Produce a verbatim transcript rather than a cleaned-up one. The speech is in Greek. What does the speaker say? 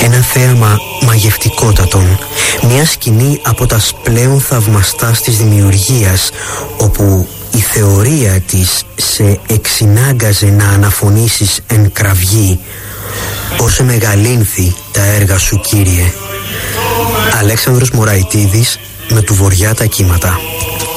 ένα θέαμα μαγευτικότατον, μια σκηνή από τα πλέον θαυμαστά της δημιουργίας, όπου η θεωρία της σε εξυνάγκαζε να αναφωνήσεις εν κραυγή «Όσε μεγαλύνθη τα έργα σου, Κύριε». Αλέξανδρος Μωραϊτίδης, με του Βοριά τα κύματα.